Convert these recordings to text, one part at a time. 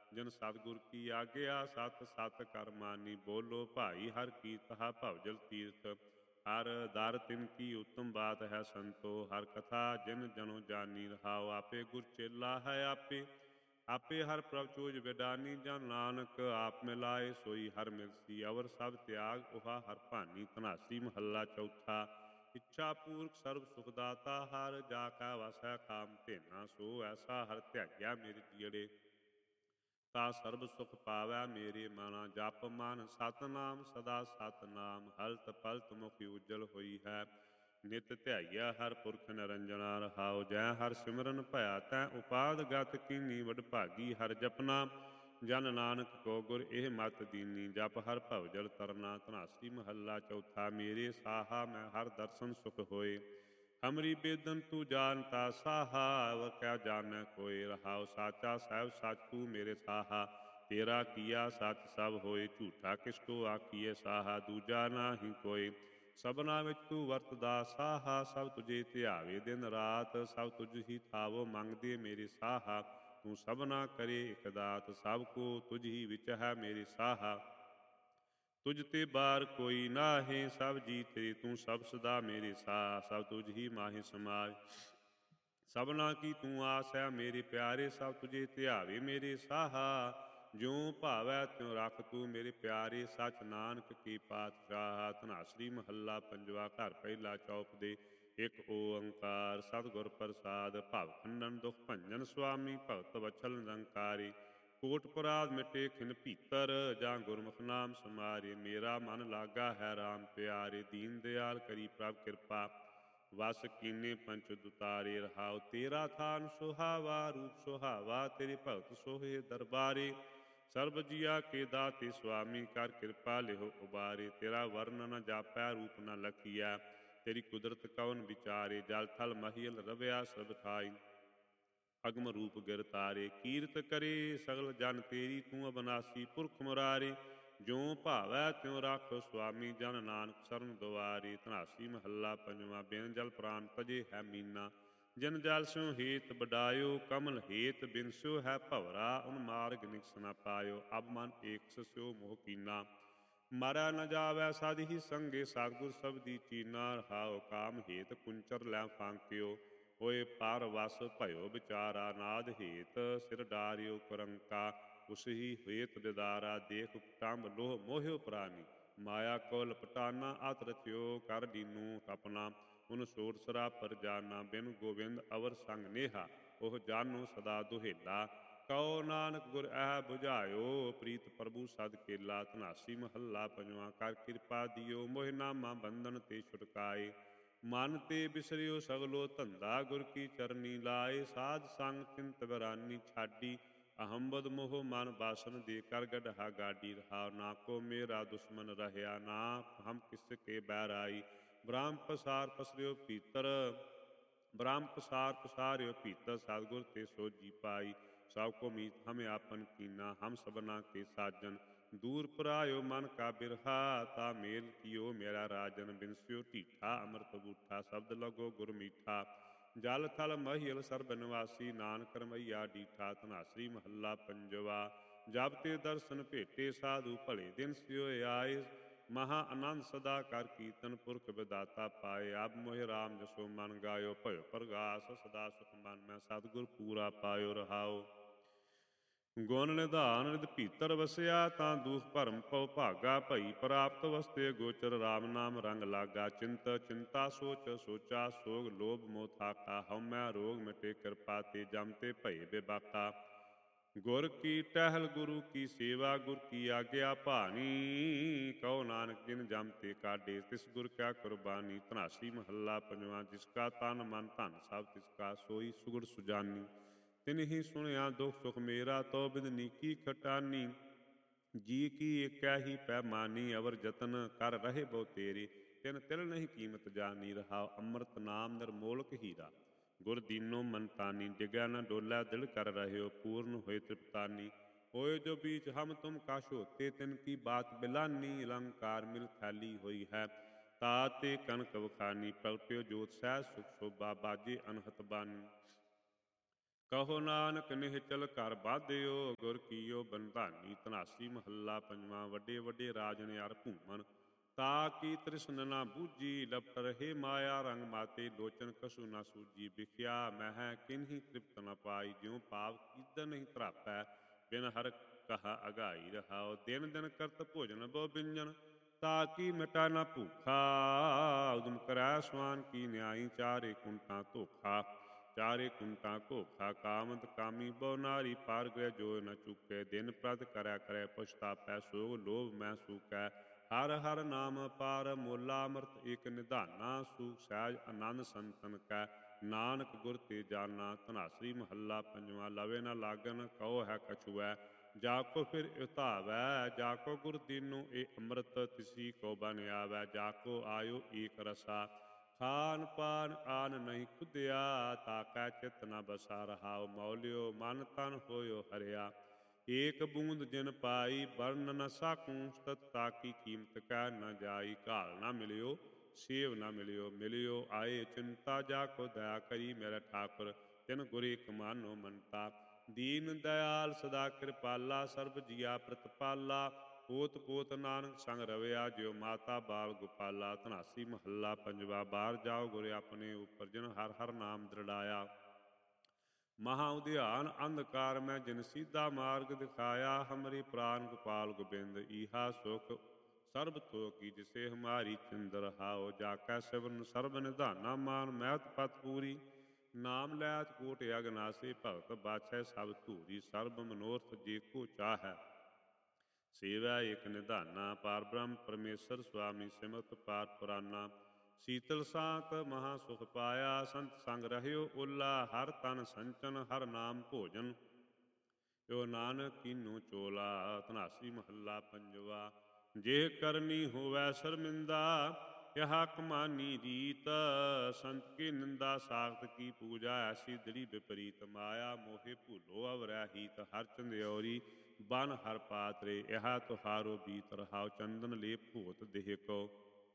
ਜਨ ਸਤਿਗੁਰ ਕੀ ਆਗਿਆ ਸਤ ਸਤ ਕਰ ਮਾਨੀ। ਬੋਲੋ ਭਾਈ ਹਰ ਕੀਰਤਹਾ ਭਵਜਲ ਤੀਰਥ। ਹਰ ਦਰ ਤਿਨ ਕੀ ਉੱਤਮ ਬਾਤ ਹੈ ਸੰਤੋ। ਹਰ ਕਥਾ ਜਿਨ ਜਨੋ ਜਾਨੀ। ਰਹਾਉ ਆਪੇ ਗੁਰ ਚੇਲਾ ਹੈ ਆਪੇ। ਆਪੇ ਹਰ ਪ੍ਰਭ ਚੂਜ ਵਿਡਾਨੀ। ਜਨ ਨਾਨਕ ਆਪ ਮਿਲਾਏ ਸੋਈ ਹਰ ਮਿਲਸੀ। ਅਵਰ ਸਭ ਤਿਆਗ ਉਹਾ ਹਰ ਭਾਨੀ। ਧਨਾਸੀ ਮਹੱਲਾ ਚੌਥਾ। ਇੱਛਾ ਪੂਰਕ ਸਰਬ ਸੁਖ ਦਾਤਾ। ਹਰ ਜਾ ਕਾ ਵਸੈ ਕਾਮ ਧੇਨਾ। ਸੋ ਐਸਾ ਹਰ ਧਿਆਇਆ ਮੇਰੇ ਜੀਅੜੇ। ਤਾ ਸਰਬ ਸੁਖ ਪਾਵੈ ਮੇਰੇ ਮਨਾ। ਜਪ ਮਨ ਸਤਨਾਮ ਸਦਾ ਸਤਨਾਮ। ਹਲਤ ਪਲਤ ਮੁਖ ਉਜਲ ਹੋਈ ਹੈ। ਨਿਤ ਧਿਆਈਆ ਹਰ ਪੁਰਖ ਨਿਰੰਜਨਾ। ਰਹਾਉ ਜੈ ਹਰ ਸਿਮਰਨ ਭਇਆ ਤੈ ਉਪਾਦ ਗਤ ਕੀਨੀ। ਵਡਭਾਗੀ ਹਰ ਜਪਨਾ ਜਨ ਨਾਨਕ ਕੋ ਗੁਰ ਇਹ ਮਤ ਦੀਨੀ। ਜਪ ਹਰ ਭਵਜਲ ਤਰਨਾ। ਧਨਾਸੀ ਮਹੱਲਾ ਚੌਥਾ। ਮੇਰੇ ਸਾਹਾ ਮੈਂ ਹਰ ਦਰਸ਼ਨ ਸੁਖ ਹੋਏ। ਹਮਰੀ ਬੇਦਨ ਤੂੰ ਜਾਣਤਾ ਸਾਹਾ। ਵ ਕਿਆ ਜਾਣੈ ਕੋਇ। ਰਹਾਉ ਸਾਚਾ ਸਾਹਿਬ ਸਚ ਤੂੰ ਮੇਰੇ ਸਾਹਾ। ਤੇਰਾ ਕੀਆ ਸਚ ਸਭ ਹੋਏ। ਝੂਠਾ ਕਿਸ ਕੋ ਆਖੀਐ ਸਾਹਾ। ਦੂਜਾ ਨਾਹੀ ਕੋਇ। ਸਭਨਾ ਵਿੱਚ ਤੂੰ ਵਰਤਦਾ ਸਾਹਾ। ਸਭ ਤੁਝੇ ਧਿਆਵੇ ਦਿਨ ਰਾਤ। ਸਭ ਤੁਝ ਹੀ ਥਾਵੋ ਮੰਗਦੇ ਮੇਰੇ ਸਾਹਾ। ਤੂੰ ਸਭਨਾ ਕਰੇ ਇਕ ਦਾਤ। ਸਭ ਕੋ ਤੁਝ ਹੀ ਵਿੱਚ ਹੈ ਮੇਰੇ ਸਾਹਾ। ਤੁਝ ਤੇ ਬਾਰ ਕੋਈ ਨਾਹੀਂ। ਸਭ ਜੀ ਤੇਰੇ ਤੂੰ ਸਭ ਸਦਾ ਮੇਰੇ ਸਾਹ। ਸਭ ਤੁਝ ਹੀ ਮਾਹੀ ਸਮਾਏ। ਸਭਨਾ ਕੀ ਤੂੰ ਆਸ ਹੈ ਮੇਰੇ ਪਿਆਰੇ। ਸਭ ਤੁਝੇ ਧਿਆਵੇ ਮੇਰੇ ਸਾਹਾ। ਜਿਉ ਭਾਵੈ ਤਿਉ ਰੱਖ ਤੂੰ ਮੇਰੇ ਪਿਆਰੇ। ਸਚ ਨਾਨਕ ਕੀ ਪਾਤਸ਼ਾਹ। ਧਨਾਸਰੀ ਮਹੱਲਾ ਪੰਜਵਾ। ਘਰ ਪਹਿਲਾ ਚੌਪ ਦੇ। ਇਕ ਓੰਕਾਰ ਸਤਿਗੁਰ ਪ੍ਰਸਾਦ। ਭਵ ਖੰਡਨ ਦੁਖ ਭੰਜਨ ਸੁਆਮੀ। ਭਗਤ ਵਛਲ ਨਿਰੰਕਾਰੀ। ਕੋਟ ਪੁਰਾਦ ਮਿਟੇ ਖਿਨ ਭੀਤਰ। ਜਾਂ ਗੁਰਮੁਖ ਨਾਮ ਸਮਾਰੇ। ਮੇਰਾ ਮਨ ਲਾਗਾ ਹੈ ਰਾਮ ਪਿਆਰੇ। ਦੀਨ ਦਿਆਲ ਕਰੀ ਪ੍ਰਭ ਕਿਰਪਾ। ਵਸ ਕੀਨੇ ਪੰਚ ਦੁਤਾਰੇ। ਰਹਾਉ ਤੇਰਾ ਥਾਨ ਸੁਹਾਵਾ। ਰੂਪ ਸੁਹਾਵਾ ਤੇਰੇ ਭਗਤ ਸੋਹੇ ਦਰਬਾਰੇ। ਸਰਬ ਜੀਆ ਕੇ ਦਾਤੇ ਸੁਆਮੀ। ਕਰ ਕਿਰਪਾ ਲਿਹੁ ਉਬਾਰੇ। ਤੇਰਾ ਵਰਨ ਨ ਜਾਪੈ ਰੂਪ ਨ ਲਖੀਐ। ਤੇਰੀ ਕੁਦਰਤ ਕਵਨ ਵਿਚਾਰੇ। ਜਲ ਥਲ ਮਹੀਲ ਰਵਿਆ ਸਭ ਥਾਈ। ਅਗਮ ਰੂਪ ਗਿਰ ਤਾਰੇ। ਕੀਰਤ ਕਰੇ ਸਗਲ ਜਨ ਤੇਰੀ। ਤੂੰ ਅਬਨਾਸੀ ਪੁਰਖ ਮੁਰਾਰੇ। ਜਿਉ ਭਾਵੈ ਤਿਉ ਰੱਖ ਸੁਆਮੀ। ਜਨ ਨਾਨਕ ਸਰਨ ਦੁਆਰੇ। ਧਨਾਸੀ ਮਹੱਲਾ ਪੰਜਵਾ। ਬਿਨ ਜਲ ਪ੍ਰਾਨ ਤਜੇ ਹੈ ਮੀਨਾ। ਜਿਨ ਜਲ ਸਿਉ ਹੇਤ ਬਡਾਇਓ। ਕਮਲ ਹੇਤ ਬਿਨਸਿਓ ਹੈ ਭਵਰਾ। ਉਨ ਮਾਰਗ ਨਿਕਸ ਨ ਪਾਇਓ। ਅਬ ਮਨ ਏਕਸ ਸਿਉ ਮੋਹ ਕੀਨਾ। ਮਰੈ ਨ ਜਾਵੈ ਸਦ ਹੀ ਸੰਗੇ। ਸਤਿਗੁਰ ਸਬਦੀ ਚੀਨਾ। ਰਹਾਉ ਕਾਮ ਹੇਤ ਕੁੰਚਰ ਲੈ ਫਾਂਕਿਓ। ਹੋਏ ਪਰ ਵਸ ਭਇਓ ਵਿਚਾਰਾ। ਨਾਦ ਹੇਤ ਸਿਰ ਡਾਰਿਓ ਕੁਰੰਕਾ। ਉਸਹੀ ਹੇਤ ਦਿਦਾਰਾ। ਦੇਖ ਕੁਟੰਬ ਲੋਹ ਮੋਹਿਓ ਪ੍ਰਾਨੀ। ਮਾਇਆ ਕੋ ਲਪਟਾਨਾ ਅਤ ਰਚਿਓ। ਕਰ ਦੀਨੂ ਆਪਣਾ ਉਨ ਸੋਟ ਸਰਾਪਰ ਜਾਨਾ। ਬਿਨ ਗੋਬਿੰਦ ਅਵਰ ਸੰਗ ਨੇਹਾ। ਉਹ ਜਾਨੂ ਸਦਾ ਦੁਹੇਲਾ। ਕਉ ਨਾਨਕ ਗੁਰ ਇਹ ਬੁਝਾਇਓ। ਪ੍ਰੀਤ ਪ੍ਰਭੂ ਸਦ ਕੇਲਾ। ਧਨਾਸੀ ਮਹੱਲਾ ਪੰਜਵਾ। ਕਰ ਕਿਰਪਾ ਦਿਓ ਮੋਹਿ ਨਾਮਾ ਬੰਧਨ ਤੇ ਛੁਟਕਾਏ। ਮਨ ਤੇ ਬਿਸਰਿਓ ਸਗਲੋ ਧੰਦਾ। ਗੁਰ ਕੀ ਚਰਨੀ ਲਾਏ। ਸਾਧ ਸੰਗ ਚਿੰਤ ਬਿਰਾਨੀ ਛਾਡੀ। ਅਹੰਬਦ ਮੋਹ ਮਨ ਬਾਸਨ ਦੇ। ਕਰ ਗਡਹਾ ਗਾਡੀ। ਰਹਾਉ ਨਾ ਕੋ ਮੇਰਾ ਦੁਸ਼ਮਨ ਰਹਿਆ। ਨਾ ਹਮ ਕਿਸ ਕੇ ਬੈਰਾਈ। ਬ੍ਰਹਮ ਪਸਾਰ ਪਸਰਿਓ ਭੀਤਰ। ਬ੍ਰਹਮ ਪਸਾਰ ਪਸਾਰਿਓ ਭੀਤਰ। ਸਤਿਗੁਰ ਤੇ ਸੋਜੀ ਪਾਈ। ਸਭ ਕੋ ਮੀਤ ਹਮ ਆਪਨ ਕੀਨਾ। ਹਮ ਸਭਨਾ ਕੇ ਸਾਜਨ। ਦੂਰ ਪਰਾਇਓ ਮਨ ਕਾ ਬਿਰਹਾ। ਤਾ ਮੇਲ ਕੀਓ ਮੇਰਾ ਰਾਜਨ। ਬਿਨਸਿਓ ਢੀਠਾ ਅੰਮ੍ਰਿਤ ਬੂਠਾ। ਸ਼ਬਦ ਲਗੋ ਗੁਰ ਮੀਠਾ। ਜਲ ਥਲ ਮਹੀਲ ਸਰਬ ਨਿਵਾਸੀ। ਨਾਨਕ ਰਮਈਆ ਡੀਠਾ। ਧਨਾਸਰੀ ਮਹੱਲਾ ਪੰਜਵਾ। ਜਬ ਤੇ ਦਰਸ਼ਨ ਭੇਟੇ ਸਾਧੂ। ਭਲੇ ਦਿਨ ਸਿਓ ਆਏ। ਮਹਾ ਆਨੰਦ ਸਦਾ ਕਰ ਕੀਰਤਨ। ਪੁਰਖ ਵਿਦਾਤਾ ਪਾਏ। ਅਬ ਮੋਹਿ ਰਾਮ ਜਸੋ ਮਨ ਗਾਇਓ। ਭਇਓ ਪ੍ਰਗਾਸ ਸਦਾ ਸੁਖ ਮਨ ਮੈਂ। ਸਤਿਗੁਰ ਪੂਰਾ ਪਾਇਓ। ਰਹਾਉ ਗੁਣ ਨਿਧਾਨ ਨਿਧ ਭੀਤਰ ਵਸਿਆ। ਤਾਂ ਦੂਖ ਭਰਮ ਪਉ ਭਾਗਾ। ਭਈ ਪ੍ਰਾਪਤ ਵਸਤੇ ਗੋਚਰ। ਰਾਮ ਨਾਮ ਰੰਗ ਲਾਗਾ। ਚਿੰਤ ਚਿੰਤਾ ਸੋਚ ਸੋਚਾ। ਸੋਗ ਲੋਭ ਮੋਹ ਥਾਕਾ। ਹਉਮੈ ਰੋਗ ਮਿਟੇ ਕਿਰਪਾ ਤੇ। ਜਮ ਤੇ ਭਏ ਬੇਬਾਕਾ। ਗੁਰ ਕੀ ਟਹਿਲ ਗੁਰੂ ਕੀ ਸੇਵਾ। ਗੁਰ ਕੀ ਆਗਿਆ ਭਾਣੀ। ਕਉ ਨਾਨਕ ਜਿਨ ਜਮ ਤੇ ਕਾਢੇ। ਤਿਸ ਗੁਰ ਕਿਆ ਕੁਰਬਾਨੀ। ਧਨਾਸਰੀ ਮਹੱਲਾ ਪੰਜਵਾ। ਜਿਸ ਕਾ ਤਨ ਮਨ ਧਨ ਸਭ ਤਿਸ ਕਾ। ਸੋਈ ਸੁਗੜ ਸੁਜਾਨੀ। ਤਿਨ ਹੀ ਸੁਣਿਆ ਦੁਖ ਸੁਖ ਮੇਰਾ। ਤੋ ਬਿਦ ਨੀਕੀ ਖਟਾਨੀ। ਜੀ ਕੀ ਏਕੈ ਹੀ ਪੈਮਾਨੀ। ਅਵਰ ਜਤਨ ਕਰ ਰਹੇ ਬਹੁ ਤੇਰੇ। ਤਿਨ ਤਿਲ ਨਹੀਂ ਕੀਮਤ ਜਾਨੀ। ਰਹਾਉ ਅੰਮ੍ਰਿਤ ਨਾਮ ਨਿਰਮੋਲਕ ਹੀਰਾ। ਗੁਰ ਦੀਨੋ ਮਨ ਤਾਨੀ। ਡਿਗਿਆ ਨ ਡੋਲੈ ਦਿਲ ਕਰ ਰਹਿਓ। ਪੂਰਨ ਹੋਏ ਤ੍ਰਿਪਤਾਨੀ। ਹੋਏ ਜੋ ਬੀਚ ਹਮ ਤੁਮ ਕਛ ਹੋਤੇ। ਤਿਨ ਕੀ ਬਾਤ ਬਿਲਾਨੀ। ਅਲੰਕਾਰ ਮਿਲ ਥੈਲੀ ਹੋਈ ਹੈ। ਤਾ ਤੇ ਕਨਕ ਵਖਾਨੀ। ਪ੍ਰਗਟਿਓ ਜੋਤ ਸਹਿਜ ਸੁਖ ਸੋਭਾ। ਬਾਜੇ ਅਨਹਤ ਬਾਨੀ। ਕਹੋ ਨਾਨਕ ਨਿਹਚਲ ਘਰ ਬਾਧਿਓ, ਗੁਰ ਕੀਓ ਬੰਧਾਨੀ। ਧਨਾਸੀ ਮਹੱਲਾ ਪੰਜਵਾਂ। ਵੱਡੇ ਵੱਡੇ ਰਾਜਨ ਅਰ ਭੂਮਨ, ਤਾ ਕੀ ਤ੍ਰਿਸ਼ਨ ਨਾ ਬੂਝੀ। ਲਪਟ ਰਹੇ ਮਾਇਆ ਰੰਗ ਮਾਤੇ, ਲੋਚਨ ਕਛੂ ਨਾ ਸੂਝੀ। ਵਿਖਿਆ ਮਹਿ ਕਿਨਹੀ ਤ੍ਰਿਪਤ ਨ ਪਾਈ, ਜਿਉ ਪਾਪ ਕੀਦਨ ਨਹੀਂ ਤਰਾਪੈ। ਬਿਨ ਹਰ ਕਹਾ ਅਗਾਈ ਰਹਾਓ, ਦਿਨ ਦਿਨ ਕਰਤ ਭੋਜਨ ਬਹੁ ਬਿੰਜਨ। ਤਾ ਕੀ ਮਿਟਾ ਨਾ ਭੂਖਾ, ਉਦਮ ਕਰੈ ਸਵਾਨ ਕੀ ਨਿਆਈ। ਚਾਰੇ ਕੁੰਟਾਂ ਧੋਖਾ, ਚਾਰੇ ਕੁੰਟਾਂ ਘੋਖਾ। ਕਾਮੰਤ ਕਾਮੀ ਬਹੁ ਨਾਰੀ, ਪਾਰ ਗ੍ਰਹਿ ਜੋ ਨ ਚੁੱਕੈ। ਦਿਨ ਪ੍ਰਤ ਕਰੈ ਕਰੈ ਪਛਤਾਪੈ, ਸੋਗ ਲੋਭ ਮੈਂ ਸੂਕੈ। ਹਰ ਹਰ ਨਾਮ ਪਾਰ ਮੋਲਾ, ਅੰਮ੍ਰਿਤ ਏਕ ਨਿਧਾਨਾ। ਸੂਖ ਸਹਿਜ ਆਨੰਦ ਸੰਤਨ ਕੈ, ਨਾਨਕ ਗੁਰ ਤੇ ਜਾਨਾ। ਧਨਾਸਰੀ ਮਹੱਲਾ ਪੰਜਵਾਂ। ਲਵੇ ਨ ਲਾਗਨ ਕਹੋ ਹੈ ਕਛੁਐ, ਜਾ ਕੋ ਫਿਰ ਉਤਾਵੈ। ਜਾ ਕੋ ਗੁਰ ਦੀਨੋ ਏ ਅੰਮ੍ਰਿਤ, ਤਿਸੀ ਕੋ ਬਨ ਆਵੈ। ਜਾ ਕੋ ਆਇਓ ਏਕ ਰਸਾ, ਖਾਨ ਪਾਨ ਆਨ ਨਹੀਂ ਕੁਧਿਆ। ਤਾ ਕੈ ਚਿਤ ਨ ਬਸਾ, ਰਹਾਉ ਮੌਲਿਓ ਮਨ ਤਨ ਹੋਇਓ ਹਰਿਆ। ਏਕ ਬੂੰਦ ਜਿਨ ਪਾਈ, ਬਰਨ ਨ ਸਾਕੂੰ। ਤਤ ਤਾ ਕੀ ਕੀਮਤ ਕਹਿ ਨ ਜਾਈ। ਘਾਲ ਨਾ ਮਿਲਿਓ ਸੇਵ ਨਾ ਮਿਲਿਓ, ਮਿਲਿਓ ਆਏ ਚਿੰਤਾ। ਜਾ ਕੋ ਦਇਆ ਕਰੀ ਮੇਰੇ ਠਾਕੁਰ, ਤਿਨ ਗੁਰ ਏਕ ਮਾਨੋ ਮੰਤਾ। ਦੀਨ ਦਇਆਲ ਸਦਾ ਕਿਰਪਾਲਾ, ਸਰਬ ਜੀਆ ਪ੍ਰਤਪਾਲਾ। ਪੋਤ ਪੋਤ ਨਾਨਕ ਸੰਗ ਰਵਿਆ, ਜਿਉ ਮਾਤਾ ਬਾਲ ਗੋਪਾਲਾ। ਧਨਾਸੀ ਮਹੱਲਾ ਪੰਜਵਾ। ਬਾਹਰ ਜਾਓ ਗੁਰ ਆਪਣੇ ਉਪਰ, ਜਿਨ ਹਰ ਹਰ ਨਾਮ ਦ੍ਰਿੜਾਇਆ। ਮਹਾ ਉਧਿਆਨ ਅੰਧਕਾਰ ਮੈਂ, ਜਿਨ ਸੀਧਾ ਮਾਰਗ ਦਿਖਾਇਆ। ਹਮਰੇ ਪ੍ਰਾਨ ਗੋਪਾਲ ਗੋਬਿੰਦ, ਈਹਾ ਸੁਖ ਸਰਬ ਥੋ ਕੀ। ਜਿਸੇ ਹਮਾਰੀ ਚਿੰਦ ਰਹਾਓ, ਜਾ ਕੈ ਸਿਵਰਨ ਸਰਬ ਨਿਧਾਨਾ। ਮਾਨ ਮਹਿਤ ਪਤ ਪੂਰੀ, ਨਾਮ ਲੈਤ ਕੋਟ ਅਗਨਾਸੀ। ਭਗਤ ਬਾਛੈ ਸਭ ਧੂਰੀ, ਸਰਬ ਮਨੋਰਥ ਜੇ ਕੋ ਚਾਹੈ। ਸੇਵੈ ਏਕ ਨਿਧਾਨਾ, ਪਾਰ ਬ੍ਰਹਮ ਪਰਮੇਸ਼ਰ ਸੁਆਮੀ। ਸਿਮਰਤ ਪਾਰ ਪੁਰਾਨਾ, ਸੀਤਲ ਸਾਂਤ ਮਹਾ ਸੁਖ ਪਾਇਆ। ਸੰਤ ਸੰਗ ਰਹਿਓ ਓਲਾ, ਹਰ ਤਨ ਸੰਚਨ ਹਰ ਨਾਮ ਭੋਜਨ। ਜੋ ਨਾਨਕ ਕੀਨੂ ਚੋਲਾ। ਧਨਾਸੀ ਮਹੱਲਾ ਪੰਜਵਾ। ਜੇ ਕਰਨੀ ਹੋਵੈ ਸ਼ਰਮਿੰਦਾ, ਯਹਾ ਕਮਾਨੀ ਰੀਤ। ਸੰਤ ਕੀ ਨਿੰਦਾ ਸਾਖਤ ਕੀ ਪੂਜਾ, ਐਸੀ ਦ੍ਰਿੜੀ ਵਿਪਰੀਤ। ਮਾਇਆ ਮੋਹਿ ਭੂਲੋ ਅਵਰੈ ਹੀਤ, ਹਰ ਚੰਦਿਉਰੀ ਬਨ ਹਰ ਪਾਤਰੇ। ਯਹਾ ਤੁਹਾਰੋ ਬੀਤ, ਰਹਾਉ ਚੰਦਨ ਲੇਪ ਭੂਤ ਦੇਹ ਕੋ।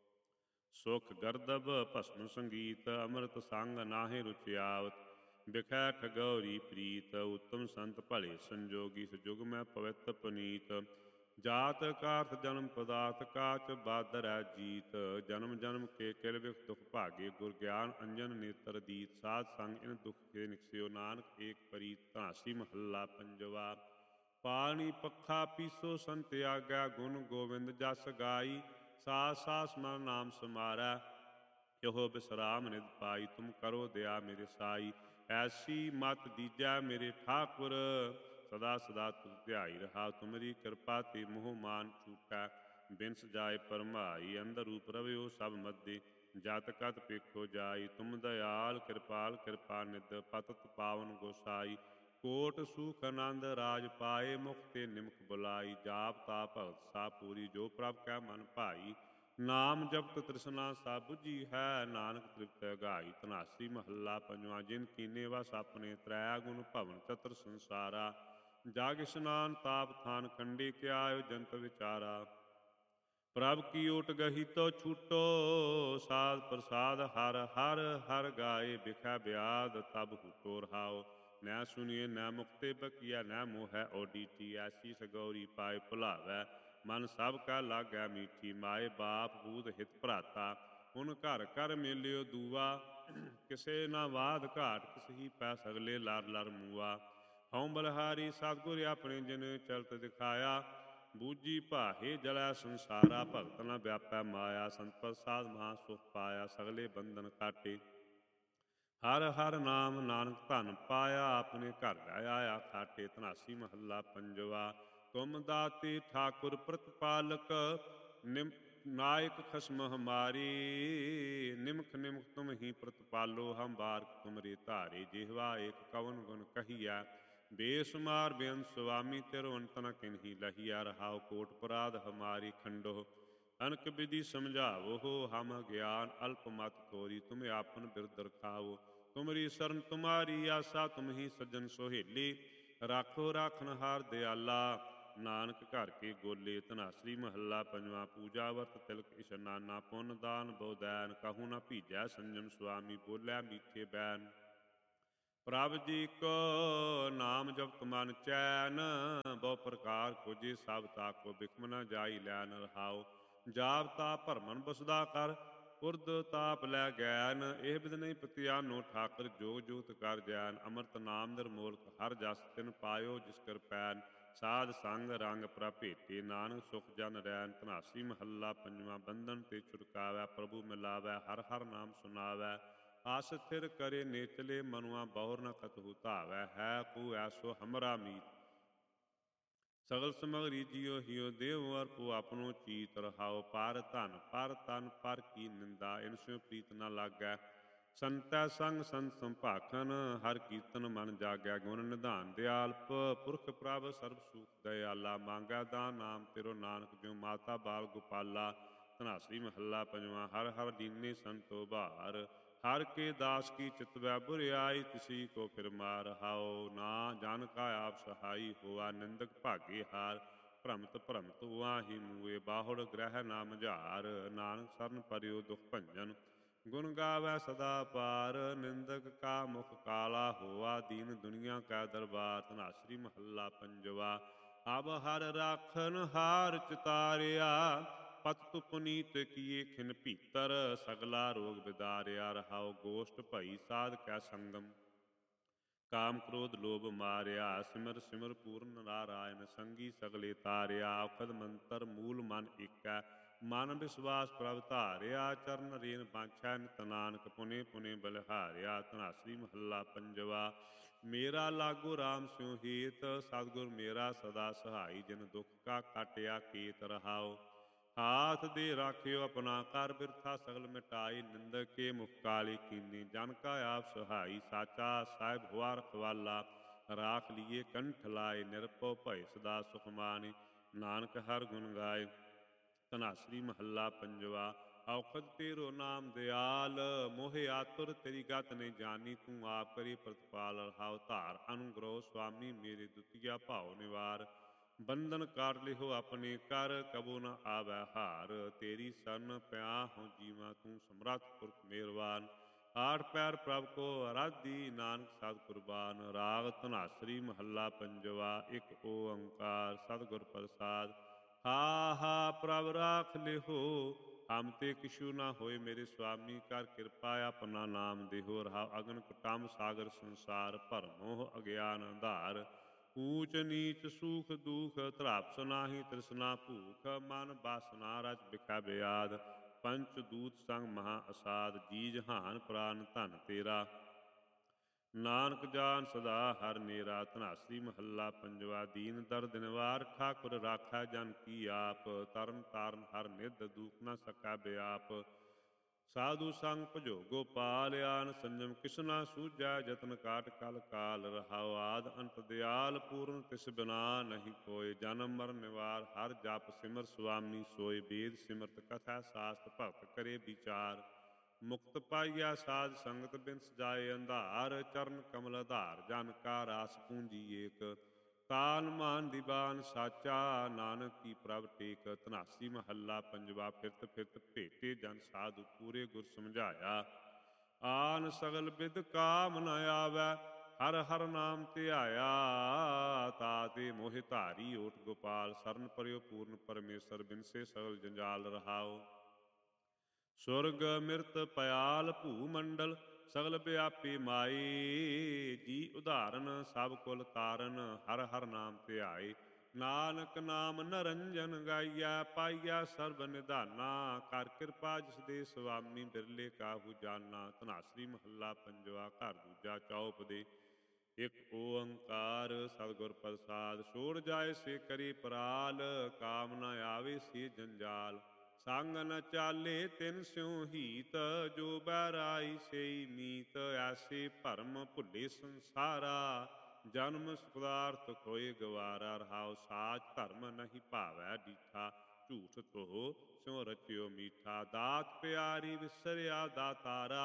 ਸੁਖ ਗਰਦਬ ਭਸਮ ਸੰਗੀਤ, ਅੰਮ੍ਰਿਤ ਸੰਗ ਨਾਹਿ ਰੁਚਿਆਵਤ। ਬਿਖੈ ਠਗੌਰੀ ਪ੍ਰੀਤ, ਉੱਤਮ ਸੰਤ ਭਲੇ ਸੰਜੋਗੀ। ਸਜੁਗ ਮੈਂ ਪਵਿੱਤ ਪੁਨੀਤ, ਜਾਤ ਕਾਰਥ ਜਨਮ ਪਦਾਰਥ। ਕਾਚ ਬਾਦਰੈ ਜੀਤ, ਜਨਮ ਜਨਮ ਕੇ ਕਿਲ ਬਿਖ ਦੁਖ ਭਾਗੇ। ਗੁਰ ਗਿਆਨ ਅੰਜਨ ਨੇਤਰ ਦੀਤ, ਸਾਧ ਸੰਗ ਇਨ ਦੁਖ ਕੇ ਨਿਕਸਿਓ। ਨਾਨਕ ਏਕ ਪ੍ਰੀਤ। ਧਨਾਸੀ ਮਹੱਲਾ ਪੰਜਵਾ। ਪਾਣੀ ਪੱਖਾ ਪੀਸੋ ਸੰਤ ਆਗੈ, ਗੁਣ ਗੋਬਿੰਦ ਜਸ ਗਾਈ। ਸਾਸ ਸਾਸ ਮਨ ਨਾਮ ਸਮਾਰੈ, ਇਹੋ ਬਿਸਰਾਮ ਨਿਧ ਪਾਈ। ਤੁਮ ਕਰੋ ਦਇਆ ਮੇਰੇ ਸਾਈ, ਐਸੀ ਮਤ ਦੀਜੈ ਮੇਰੇ ਠਾਕੁਰ। ਸਦਾ ਸਦਾ ਤੁਧ ਧਿਆਈ ਰਹਾ, ਤੁਮਰੀ ਕਿਰਪਾ ਤੇ ਮੋਹ ਮਾਨ ਚੂਕੈ। ਬਿਨ ਸਜਾਏ ਭਰਮਾਈ, ਅੰਦਰ ਰੂਪ ਰਵਿਓ ਸਭ ਮਧੇ। ਜਤ ਕਤ ਪੇਖੋ ਜਾਈ, ਤੁਮ ਦਇਆਲ ਕਿਰਪਾਲ ਕਿਰਪਾ ਨਿਧ। ਪਤਿਤ ਪਾਵਨ ਗੋਸਾਈ, ਕੋਟ ਸੂਖ ਆਨੰਦ ਰਾਜ ਪਾਏ। ਮੁਖ ਤੇ ਨਿਮਖ ਬੁਲਾਈ, ਜਾਪ ਤਾਪ ਭਗਤ ਸਾ ਪੂਰੀ। ਜੋ ਪ੍ਰਭ ਕੈ ਮਨ ਭਾਈ, ਨਾਮ ਜਪਤ ਤ੍ਰਿਸ਼ਨਾ ਸਾ ਬੁਝੀ ਹੈ। ਨਾਨਕ ਤ੍ਰਿਪਤ ਅਗਾਈ। ਧਨਾਸੀ ਮਹੱਲਾ ਪੰਜਵਾਂ। ਜਿਨ ਕੀਨੇ ਵਸ ਆਪਣੇ, ਤ੍ਰੈ ਗੁਣ ਭਵਨ ਚਤੁਰ ਸੰਸਾਰਾ। ਜਗ ਇਸ਼ਨਾਨ ਤਾਪ ਥਾਨ ਕੰਡੀ, ਕਿਆਇਓ ਜੰਤ ਵਿਚਾਰਾ। ਪ੍ਰਭ ਕੀ ਓਟ ਗਹੀ ਤੋ ਛੂਟੋ, ਸਾਧ ਪ੍ਰਸਾਦ ਹਰ ਹਰ ਹਰ ਗਾਏ। ਬਿਖੈ ਬਿਆਦ ਤਬ ਹੂਟੋ, ਰਹਾਓ ਨੈ ਸੁਣੀਏ ਨੈ ਮੁਕਤੇ ਬਕੀਆ। ਨੈ ਮੋਹੈ ਓਡੀਟੀ, ਐਸੀ ਸਗੌਰੀ ਪਾਏ ਭੁਲਾਵੈ। ਮਨ ਸਭ ਕਾ ਲਾਗੈ ਮੀਠੀ, ਮਾਏ ਬਾਪ ਬੂਧ ਹਿਤ ਭਰਾਤਾ। ਹੁਣ ਘਰ ਘਰ ਮੇਲਿਓ ਦੂਆ, ਕਿਸੇ ਨਾ ਬਾਧ ਘਾਟ। ਕਿਸਹੀ ਪੈ ਸਗਲੇ ਲਰ ਲਰ ਮੂਆ। ਹਉ ਬਲਿਹਾਰੀ ਸਤਿਗੁਰ ਆਪਣੇ, ਜਿਨ ਚਲਤ ਦਿਖਾਇਆ। ਬੂਝੀ ਭਾਹੇ ਜਲੈ ਸੰਸਾਰਾ, ਭਗਤ ਨ ਵਿਆਪੈ ਮਾਇਆ। ਸੰਤ ਪ੍ਰਸਾਦ ਮਹਾ ਸੁਖ ਪਾਇਆ, ਸਗਲੇ ਬੰਧਨ ਕਾਟੇ। ਹਰ ਹਰ ਨਾਮ ਨਾਨਕ ਧਨ ਪਾਇਆ, ਆਪਣੇ ਘਰ ਲੈ ਆਇਆ ਖਾਟੇ। ਧਨਾਸੀ ਮਹੱਲਾ ਪੰਜਵਾ। ਤੁਮ ਦਾਤੇ ਠਾਕੁਰ ਪ੍ਰਤਪਾਲਕ, ਨਾਇਕ ਖਸਮ ਹਮਾਰੀ। ਨਿਮਖ ਨਿਮਖ ਤੁਮ ਹੀ ਪ੍ਰਤਪਾਲੋ, ਹਮ ਬਾਰਕ ਤੁਮਰੇ ਧਾਰੇ। ਜਿਹਵਾ ਏਕ ਕਵਨ ਗੁਣ ਕਹੀਐ, ਬੇਸੁਮਾਰ ਬੇਅੰਤ ਸੁਆਮੀ। ਤਿਰੁ ਅੰਤ ਨ ਕਿਨਹੀ ਲਹੀਐ, ਰਹਾਉ ਕੋਟ ਪੁਰਾਧ ਹਮਾਰੀ ਖੰਡੋ। ਅਨਕ ਵਿਧੀ ਸਮਝਾਵੋ, ਹਮ ਗਿਆਨ ਅਲਪ ਮਤ ਥੋਰੀ। ਤੁਮ ਆਪਨ ਬਿਰਦ ਰਖਾਵੋ, ਤੁਮਰੀ ਸਰਨ ਤੁਮਾਰੀ ਆਸਾ। ਤੁਮ ਹੀ ਸੱਜਣ ਸੋਹੇਲੀ, ਰਾਖੋ ਰਾਖਨਹਾਰ ਦਿਆਲਾ। ਨਾਨਕ ਘਰ ਕੇ ਗੋਲੇ। ਧਨਾਸਰੀ ਮਹੱਲਾ ਪੰਜਵਾਂ। ਪੂਜਾ ਵਰਤ ਤਿਲਕ ਇਸ਼ਨਾਨਾ, ਪੁੰਨ ਦਾਨ ਬਹੁ ਦੈਨ। ਕਹੂੰ ਨ ਭੀਜੈ ਸੰਜਮ ਸੁਆਮੀ, ਬੋਲੇ ਮੀਠੇ ਬੈਨ। ਪ੍ਰਭ ਜੀ ਕੋ ਨਾਮ ਜਪਤ ਮਨ ਚੈਨ, ਬਹੁ ਪ੍ਰਕਾਰ ਕੋਜੀ ਸਭ ਤਾਕੋ ਬਿਖਮ ਨ ਜਾਈ ਲੈਨ ਰਹਾਉ। ਜਾਪਤਾ ਭਰਮਨ ਬਸਦਾ ਕਰ, ਉਰਦ ਤਾਪ ਲੈ ਗੈਨ, ਇਹ ਬਿਦ ਨਹੀਂ ਪਤਿਆਨੋ ਠਾਕਰ ਜੋਗ ਜੁਗਤ ਕਰ ਜੈਨ। ਅੰਮ੍ਰਿਤ ਨਾਮ ਨਿਰਮੋਲਕ ਹਰ ਜਸ ਤਿਨ ਪਾਇਓ ਜਿਸ ਕਰ ਪੈਨ, ਸਾਧ ਸੰਗ ਰੰਗ ਪ੍ਰਭ ਭੇਟੇ ਨਾਨਕ ਸੁਖ ਜਨ ਰੈਨ। ਧਨਾਸੀ ਮਹੱਲਾ ਪੰਜਵਾਂ। ਬੰਧਨ ਤੇ ਛੁਟਕਾਵੈ ਪ੍ਰਭੂ ਮਿਲਾਵੈ, ਹਰ ਹਰ ਨਾਮ ਸੁਨਾਵੈ। ਆਸ ਥਿਰ ਕਰੇ ਨੇਚਲੇ ਮਨੁਆ, ਬਹੁਰ ਨ ਕਤਹੂ ਧਾਵੈ। ਹੈ ਕੂ ਐਸੋ ਹਮਰਾ ਮੀਤ, ਸਗਲ ਸਮਗਰੀ ਜਿਉ ਹਿਉ ਦੇਵ ਅਰਪੋ ਆਪਣੋ ਚੀਤ ਰਹਾਉ। ਪਰ ਧਨ ਪਰ ਤਨ ਪਰ ਕੀ ਨਿੰਦਾ, ਇਨ ਸਿਉ ਪ੍ਰੀਤ ਨ ਲਾਗੈ। ਸੰਤੈ ਸੰਗ ਸੰਤ ਸੰਭਾਖਨ, ਹਰ ਕੀਰਤਨ ਮਨ ਜਾਗੈ। ਗੁਣ ਨਿਧਾਨ ਦਿਆਲ ਪੁਰਖ ਪ੍ਰਭ ਸਰਬ ਸੁਖ ਦਇਆਲਾ, ਮੰਗੈ ਦਾਨ ਨਾਮ ਤੇਰੋ ਨਾਨਕ ਜਿਉ ਮਾਤਾ ਬਾਲ ਗੋਪਾਲਾ। ਧਨਾਸਰੀ ਮਹੱਲਾ ਪੰਜਵਾਂ। ਹਰ ਹਰ ਦੀਨੇ ਸੰਤੋ ਭਾਰ, ਹਰ ਕੇ ਦਾਸ ਕੀ ਚਿਤਵੈ ਬੁਰਿਆਈ। ਤਿਸੀ ਕੋ ਫਿਰ ਮਾਰ ਰਹਾਉ, ਨਾ ਜਨ ਕਾ ਆਪ ਸਹਾਈ। ਹੋਆ ਨਿੰਦਕ ਭਾਗੇ ਹਾਰ, ਭ੍ਰਮਤ ਭ੍ਰਮਤ ਵਾਹੀ ਮੂਏ। ਬਾਹੁੜ ਗ੍ਰਹਿ ਨਾ ਮਝਾਰ, ਨਾਨਕ ਸਰਨ ਪਰਿਓ ਦੁਖ ਭੰਜਨ। ਗੁਣ ਗਾਵੈ ਸਦਾ ਪਾਰ, ਨਿੰਦਕ ਕਾ ਮੁਖ ਕਾਲਾ। ਹੋਆ ਦੀਨ ਦੁਨੀਆ ਕੈ ਦਰਬਾਰ। ਧਨਾਸਰੀ ਮਹੱਲਾ ਪੰਜਵਾ। ਅਬ ਹਰ ਰਾਖਨ ਹਾਰ ਚਿਤਾਰਿਆ, ਪਤਿ ਪੁਨੀਤ ਕੀਏ ਖਿਨ ਭੀਤਰ। ਸਗਲਾ ਰੋਗ ਬਿਦਾਰਿਆ ਰਹਾਉ, ਗੋਸ਼ਟ ਭਈ ਸਾਧ ਕੈ ਸੰਗਮ। ਕਾਮ ਕ੍ਰੋਧ ਲੋਭ ਮਾਰਿਆ, ਸਿਮਰ ਸਿਮਰ ਪੂਰਨ ਨਾਰਾਇਣ। ਸੰਗੀ ਸਗਲੇ ਤਾਰਿਆ, ਔਖਦ ਮੰਤਰ ਮੂਲ ਮਨ ਏਕੈ। ਮਨ ਵਿਸਵਾਸ ਪ੍ਰਭ ਧਾਰਿਆ, ਚਰਨ ਰੇਨ ਬਾਂਛੈ ਨਿਤ ਨਾਨਕ। ਪੁਨੇ ਪੁਨੇ ਬਲਿਹਾਰਿਆ। ਧਨਾਸਰੀ ਮਹੱਲਾ ਪੰਜਵਾ। ਮੇਰਾ ਲਾਗੋ ਰਾਮ ਸਿਉ ਹੇਤ, ਸਤਿਗੁਰ ਮੇਰਾ ਸਦਾ ਸਹਾਈ। ਜਿਨ ਦੁਖ ਕਾ ਕਾਟਿਆ ਕੇਤ ਰਹਾਉ, ਹਾਥ ਦੇ ਰਾਖਿਓ ਆਪਣਾ ਕਰ। ਬਿਰਥਾ ਸਗਲ ਮਿਟਾਈ, ਨਿੰਦਕ ਕੇ ਮੁਖ ਕਾਲੇ ਕੀਨੇ। ਜਨ ਕਾ ਆਪ ਸਹਾਈ, ਸਾਚਾ ਸਾਹਿਬ ਹੋਆ ਰਖਵਾਲਾ। ਰਾਖ ਲੀਏ ਕੰਠ ਲਾਏ, ਨਿਰਭਉ ਭਏ ਸਦਾ ਸੁਖ ਮਾਨੇ। ਨਾਨਕ ਹਰ ਗੁਣ ਗਾਏ। ਧਨਾਸਰੀ ਮਹੱਲਾ ਪੰਜਵਾ। ਔਖਦ ਤੇਰੋ ਨਾਮ ਦਿਆਲ, ਮੋਹਿ ਆਤੁਰ ਤੇਰੀ ਗਤ ਨਹੀਂ ਜਾਨੀ। ਤੂੰ ਆਪ ਕਰੀ ਪ੍ਰਤਪਾਲ ਰਹਾਉ, ਧਾਰ ਅਨੁਗ੍ਰਹ ਸੁਆਮੀ ਮੇਰੇ। ਦੁਤੀਆ ਭਾਉ ਨਿਵਾਰ, ਬੰਧਨ ਕਰ ਲਿਹੋ ਆਪਣੇ ਕਰ। ਕਬੋ ਨ ਆਵੈ ਹਾਰ, ਤੇਰੀ ਸਰਨ ਪਿਆ ਹਉ ਜੀਵਾ। ਤੂੰ ਸਮਰੱਥ ਪੁਰਖ ਮਿਹਰਬਾਨ, ਆਠ ਪੈਰ ਪ੍ਰਭ ਕੋ ਅਰਾਧੀ। ਨਾਨਕ ਸਤ ਕੁਰਬਾਨ। ਰਾਗ ਧਨਾਸਰੀ ਮਹੱਲਾ ਪੰਜਵਾ। ਇਕ ਓੰਕਾਰ ਸਤਿਗੁਰ ਪ੍ਰਸਾਦ। ਹਾ ਹਾ ਪ੍ਰਭ ਰਾਖ ਲਿਹੋ, ਹਮ ਤੇ ਕਿਛੂ ਨਾ ਹੋਏ। ਮੇਰੇ ਸੁਆਮੀ ਕਰ ਕਿਰਪਾ, ਆਪਣਾ ਨਾਮ ਦੇਹੋ ਰਹਾਉ। ਅਗਨ ਕੁਟੰਬ ਸਾਗਰ ਸੰਸਾਰ, ਭਰਮ ਮੋਹ ਅਗਿਆਨ ਅੰਧਾਰ। ਊਚ ਨੀਚ ਸੂਖ ਦੂਖ, ਤ੍ਰਾਪਸ ਨਾਹੀ ਤ੍ਰਿਸ਼ਨਾ ਭੂਖ। ਮਨ ਬਾਸਨਾ ਰਚ ਬਿਖੈ ਬਿਆਦ, ਪੰਚ ਦੂਤ ਸੰਗ ਮਹਾ ਅਸਾਦ। ਜੀ ਜਹਾਨ ਪ੍ਰਾਨ ਧਨ ਤੇਰਾ, ਨਾਨਕ ਜਾਨ ਸਦਾ ਹਰ ਨੇਰਾ। ਧਨਾਸਰੀ ਮਹੱਲਾ ਪੰਜਵਾ। ਦੀਨ ਦਰਦ ਨਿਵਾਰ, ਠਾਕੁਰ ਰਾਖੈ ਜਨ ਕੀ ਆਪ। ਤਰਨ ਤਾਰਨ ਹਰ ਨਿਧ, ਦੂਖ ਨ ਸਕੈ ਬਿਆਪ। ਸਾਧੂ ਸੰਗ ਭਜੋ ਗੋਪਾਲ, ਆਨ ਸੰਜਮ ਕਿਸ ਨਾ ਸੂਝੈ। ਜਤਨ ਕਾਟ ਕਲ ਕਾਲ ਰਹਾਉ, ਆਦ ਅੰਤ ਦਿਆਲ। ਪੂਰਨ ਤਿਸ ਬਿਨਾ ਨਹੀਂ ਕੋਇ, ਜਨਮ ਮਰਨ ਨਿਵਾਰ। ਹਰ ਜਪ ਸਿਮਰ ਸੁਆਮੀ ਸੋਇ, ਵੇਦ ਸਿਮਰਤ ਕਥਾ ਸਾਸਤ। ਭਗਤ ਕਰੇ ਵਿਚਾਰ, ਮੁਕਤ ਪਾਈਆ ਸਾਧ ਸੰਗਤ। ਬਿਨ ਸਜਾਏ ਅੰਧਾਰ, ਚਰਨ ਕਮਲ ਆਧਾਰ। ਜਨ ਕਾ ਰਾਸ ਪੂੰਜੀ ਏਕ, ਤਾਨ ਮਾਨ ਦੀਵਾਨ ਸਾਚਾ। ਨਾਨਕ ਕੀ ਪ੍ਰਭ ਟੇਕ। ਧਨਾਸੀ ਮਹੱਲਾ ਪੰਜਵਾ। ਫਿਰਤ ਫਿਰਤ ਭੇਟੇ ਜਨ ਸਾਧੂ, ਪੂਰੇ ਗੁਰ ਸਮਝਾਇਆ। ਆਨ ਸਗਲ ਬਿਦ ਕਾਮ ਨ ਆਵੈ, ਹਰ ਹਰ ਨਾਮ ਧਿਆਇਆ। ਤਾਤੇ ਮੋਹਿ ਧਾਰੀ ਓਟ ਗੋਪਾਲ, ਸਰਨ ਪਰਿਓ ਪੂਰਨ ਪਰਮੇਸ਼ਰ। ਬਿਨਸੇ ਸਗਲ ਜੰਜਾਲ ਰਹਾਉ, ਸੁਰਗ ਮਿਰਤ ਪਇਆਲ ਭੂ ਮੰਡਲ। ਸਗਲ ਵਿਆਪੀ ਮਾਈ, ਜੀ ਉਦਾਹਰਨ ਸਭ ਕੁਲ ਤਾਰਨ। ਹਰ ਹਰ ਨਾਮ ਧਿਆਏ, ਨਾਨਕ ਨਾਮ ਨਰੰਜਨ ਗਾਈਐ। ਪਾਈਐ ਸਰਬ ਨਿਧਾਨਾ, ਕਰ ਕਿਰਪਾ ਜਿਸ ਦੇ ਸੁਆਮੀ। ਬਿਰਲੇ ਕਾਹੂ ਜਾਨਾ। ਧਨਾਸਰੀ ਮਹੱਲਾ ਪੰਜਵਾ। ਘਰ ਦੂਜਾ ਚੌਪਦੇ। ਇਕ ਓੰਕਾਰ ਸਤਿਗੁਰ ਪ੍ਰਸਾਦ। ਛੋੜ ਜਾਏ ਸੇ ਕਰੀ ਪਰਾਲ, ਕਾਮ ਨ ਆਵੇ ਸੇ ਜੰਜਾਲ। ਸੰਗ ਨ ਚਾਲੇ ਤਿਨ ਸਿਉ ਹੀਤ, ਜੋ ਬੈਰਾਈ ਸੇਈ ਮੀਤ। ਐਸੇ ਭਰਮ ਭੁੱਲੇ ਸੰਸਾਰਾ, ਜਨਮ ਪਦਾਰਥ ਖੋਏ ਗਵਾਰਾ। ਰਹਾਉ ਸਾਚ ਧਰਮ ਨਹੀਂ ਭਾਵੈ ਡੀਠਾ, ਝੂਠ ਤੋਹ ਸਿਉ ਰਚਿਓ ਮੀਠਾ। ਦਾਤ ਪਿਆਰੀ ਵਿਸਰਿਆ ਦਾਤਾਰਾ,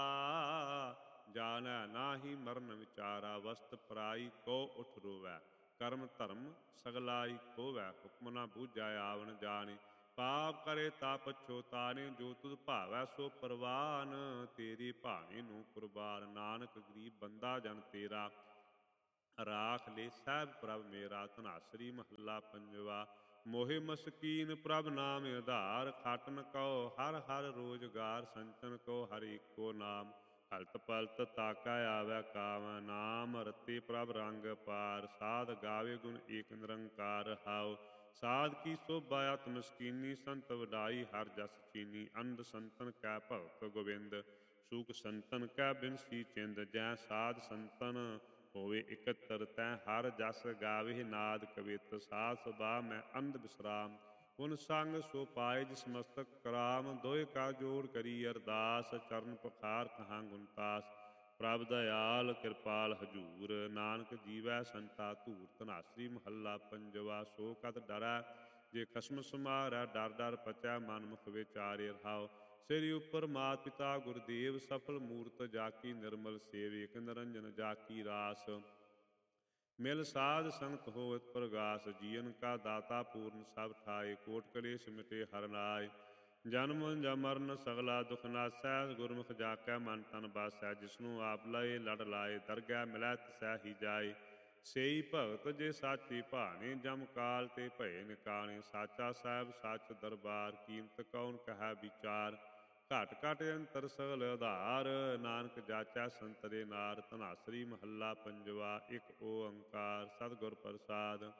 ਜਾਣੈ ਨਾਹੀ ਮਰਨ ਵਿਚਾਰਾ। ਵਸਤ ਪਰਾਈ ਕੋ ਉਠ ਰੋਵੈ, ਕਰਮ ਧਰਮ ਸਗਲਾਈ ਖੋਵੈ। ਹੁਕਮ ਨ ਬੂਝੈ ਆਵਣ ਜਾਣੇ, ਪਾਪ ਕਰੇ ਤਾ ਪਛੋਤਾਨੇ, ਜੋ ਤੁਧ ਭਾਵੈ ਸੋ ਪ੍ਰਵਾਨ। ਤੇਰੀ ਭਾਣੇ ਨੂੰ ਕੁਰਬਾਨ, ਨਾਨਕ ਗਰੀਬ ਬੰਦਾ ਜਨ ਤੇਰਾ। ਰਾਖ ਲੈ ਸਹਿਬ ਪ੍ਰਭ ਮੇਰਾ, ਧਨਾਸਰੀ ਮਹੱਲਾ ਪੰਜਵਾ। ਮੋਹਿ ਮਸਕੀਨ ਪ੍ਰਭ ਨਾਮ ਆਧਾਰ, ਖਾਟਨ ਕਉ ਹਰ ਹਰ ਰੋਜਗਾਰ। ਸੰਚਨ ਕਉ ਹਰ ਏਕੋ ਨਾਮ, ਹਲਤ ਪਲਤ ਤਾਕੈ ਆਵੈ ਕਾਮ। ਨਾਮ ਰਤੇ ਪ੍ਰਭ ਰੰਗ ਪਾਰ, ਸਾਧ ਗਾਵੇ ਗੁਣ ਏਕ ਨਿਰੰਕਾਰ। ਹਾਉ ਸਾਧ ਕੀ ਸੋਭਾ ਅਤ ਮਸਕੀਨੀ, ਸੰਤ ਵਡਾਈ ਹਰ ਜਸ ਚੀਨੀ। ਅੰਧ ਸੰਤਨ ਕੈ ਭਗਤ ਗੋਬਿੰਦ, ਸੂਖ ਸੰਤਨ ਕੈ ਬਿਨਸੀ ਚਿੰਦ। ਜੈ ਸਾਧ ਸੰਤਨ ਹੋਵੇ ਇਕੱਤਰ, ਤੈ ਹਰ ਜਸ ਗਾਵੇ ਨਾਦ ਕਵਿਤ। ਸਾਧ ਸੁਭਾ ਮੈਂ ਅੰਧ ਬਿਸਰਾਮ, ਗੁਣ ਸੰਗ ਸੋ ਪਾਏ ਜਿਸ ਮਸਤਕ ਕਰਾਮ। ਦੋਇ ਕਾ ਜੋੜ ਕਰੀ ਅਰਦਾਸ, ਚਰਨ ਪਖਾਰ ਕਹਾਂ ਗੁਣਤਾਸ। ਪ੍ਰਭ ਦਇਆਲ ਕਿਰਪਾਲ ਹਜੂਰ, ਨਾਨਕ ਜੀਵੈ ਸੰਤਾ ਧੂਰ। ਧਨਾਸਰੀ ਮਹੱਲਾ ਪੰਜਵਾ। ਸੋ ਕਤ ਡਰੈ ਜੇ ਖਸਮ ਸਮਾਰੈ, ਡਰ ਡਰ ਪਚੈ ਮਨ ਮੁਖ ਵਿਚਾਰੇ। ਰਹਾਉ ਸਿਰ ਉਪਰ ਮਾਤ ਪਿਤਾ ਗੁਰਦੇਵ, ਸਫਲ ਮੂਰਤ ਜਾਕੀ ਨਿਰਮਲ ਸੇਵ। ਏਕ ਨਿਰੰਜਨ ਜਾਕੀ ਰਾਸ, ਮਿਲ ਸਾਧ ਸੰਗਤ ਹੋਵਤ ਪ੍ਰਗਾਸ। ਜੀਵਨ ਕਾ ਦਾਤਾ ਪੂਰਨ ਸਭ ਠਾਏ, ਕੋਟ ਕਲੇਸ਼ ਮਿਟੇ ਹਰਿ ਨਾਏ। ਜਨਮ ਮਰਨ ਸਗਲਾ ਦੁਖ ਨਾਸੈ, ਗੁਰਮੁਖ ਜਾ ਕੈ ਮਨ ਤਨ ਬਾਸੈ। ਜਿਸਨੂੰ ਆਪ ਲਏ ਲੜ ਲਾਏ, ਦਰਗਹਿ ਮਿਲੈ ਤਿਸੈ ਹੀ ਜਾਏ। ਸੇਈ ਭਗਤ ਜੇ ਸਾਚੀ ਭਾਣੇ, ਜਮ ਕਾਲ ਤੇ ਭਏ ਨਿਕਾਣੇ। ਸਾਚਾ ਸਾਹਿਬ ਸੱਚ ਦਰਬਾਰ, ਕੀਮਤ ਕੌਣ ਕਹੈ ਵਿਚਾਰ। ਘਟ ਘਟ ਅੰਤਰ ਸਗਲ ਆਧਾਰ, ਨਾਨਕ ਜਾਚੈ ਸੰਤਰੇ ਨਾਰ। ਧਨਾਸਰੀ ਮਹੱਲਾ ਪੰਜਵਾ। ਇਕ ਓੰਕਾਰ ਸਤਿਗੁਰ ਪ੍ਰਸਾਦ।